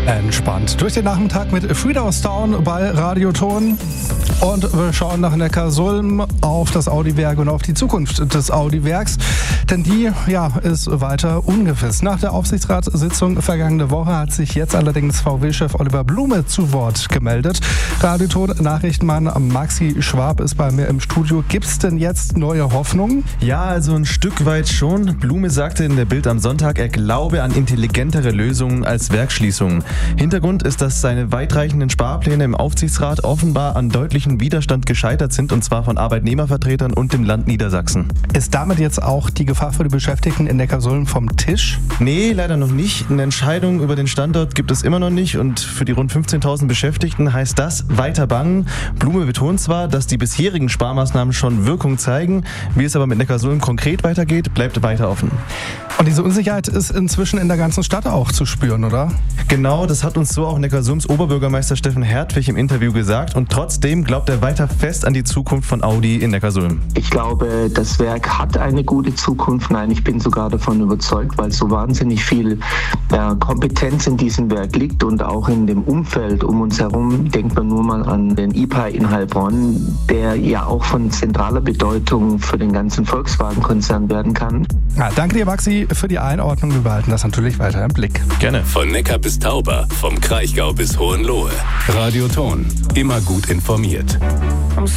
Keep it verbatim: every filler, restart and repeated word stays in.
Entspannt durch den Nachmittag mit Frieda aus Town bei Radioton. Und wir schauen nach Neckarsulm auf das Audi-Werk und auf die Zukunft des Audi-Werks. Denn die ja, ist weiter ungewiss. Nach der Aufsichtsratssitzung vergangene Woche hat sich jetzt allerdings V W-Chef Oliver Blume zu Wort gemeldet. Radioton-Nachrichtenmann Maxi Schwab ist bei mir im Studio. Gibt es denn jetzt neue Hoffnung? Ja, also ein Stück weit schon. Blume sagte in der Bild am Sonntag, er glaube an intelligentere Lösungen als Werksschließungen. Hintergrund ist, dass seine weitreichenden Sparpläne im Aufsichtsrat offenbar an deutlichem Widerstand gescheitert sind, und zwar von Arbeitnehmervertretern und dem Land Niedersachsen. Ist damit jetzt auch die Gefahr für die Beschäftigten in Neckarsulm vom Tisch? Nee, leider noch nicht. Eine Entscheidung über den Standort gibt es immer noch nicht, und für die rund fünfzehntausend Beschäftigten heißt das weiter bangen. Blume betont zwar, dass die bisherigen Sparmaßnahmen schon Wirkung zeigen, wie es aber mit Neckarsulm konkret weitergeht, bleibt weiter offen. Und diese Unsicherheit ist inzwischen in der ganzen Stadt auch zu spüren, oder? Genau, das hat uns so auch Neckarsulms Oberbürgermeister Steffen Hertwig im Interview gesagt, und trotzdem glaubt er weiter fest an die Zukunft von Audi in Neckarsulm. Ich glaube, das Werk hat eine gute Zukunft. Nein, ich bin sogar davon überzeugt, weil so wahnsinnig viel äh, Kompetenz in diesem Werk liegt und auch in dem Umfeld um uns herum. Denkt man nur mal an den I P A in Heilbronn, der ja auch von zentraler Bedeutung für den ganzen Volkswagen-Konzern werden kann. Ja, danke dir, Maxi, für die Einordnung. Wir behalten das natürlich weiter im Blick. Gerne. Von Neckar bis Tauber, vom Kraichgau bis Hohenlohe. Radioton, immer gut informiert.